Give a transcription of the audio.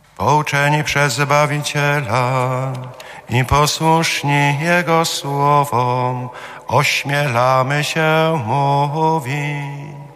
Pouczeni przez Zbawiciela i posłuszni Jego słowom, ośmielamy się mówić.